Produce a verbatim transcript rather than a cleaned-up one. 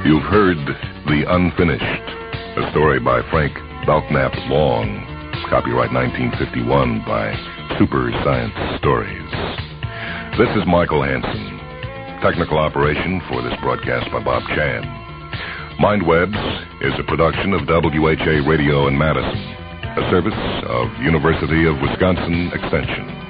You've heard The Unfinished, a story by Frank Belknap Long, copyright nineteen fifty-one by Super Science Stories. This is Michael Hansen. Technical operation for this broadcast by Bob Chan. MindWebs is a production of W H A Radio in Madison, a service of University of Wisconsin Extension.